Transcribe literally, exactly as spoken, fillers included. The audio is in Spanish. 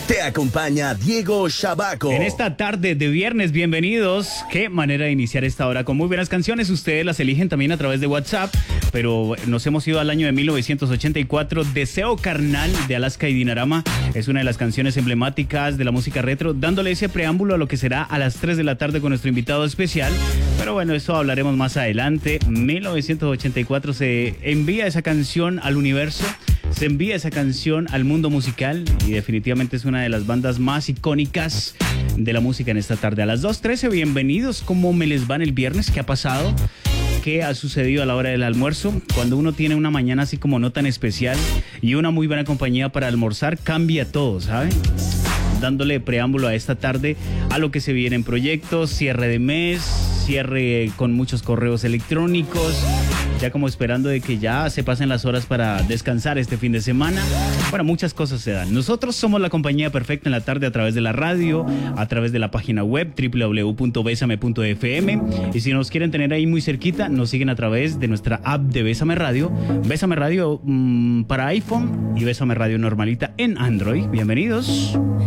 Te acompaña Diego Shabaco. En esta tarde de viernes, bienvenidos. Qué manera de iniciar esta hora con muy buenas canciones. Ustedes las eligen también a través de WhatsApp, pero nos hemos ido al año de mil novecientos ochenta y cuatro. Deseo Carnal de Alaska y Dinarama es una de las canciones emblemáticas de la música retro, dándole ese preámbulo a lo que será a las tres de la tarde con nuestro invitado especial. Pero bueno, eso hablaremos más adelante. mil novecientos ochenta y cuatro se envía esa canción al universo. Se envía esa canción al mundo musical y definitivamente es una de las bandas más icónicas de la música en esta tarde. A las dos trece, bienvenidos. ¿Cómo me les va en el viernes? ¿Qué ha pasado? ¿Qué ha sucedido a la hora del almuerzo? Cuando uno tiene una mañana así como no tan especial y una muy buena compañía para almorzar, cambia todo, ¿sabe? Dándole preámbulo a esta tarde a lo que se viene en proyectos, cierre de mes, cierre con muchos correos electrónicos, ya como esperando de que ya se pasen las horas para descansar este fin de semana. Bueno, muchas cosas se dan. Nosotros somos la compañía perfecta en la tarde a través de la radio, a través de la página web doble u doble u doble u punto besame punto efe eme, y si nos quieren tener ahí muy cerquita, nos siguen a través de nuestra app de Bésame Radio, Bésame Radio mmm, para iPhone y Bésame Radio normalita en Android. Bienvenidos.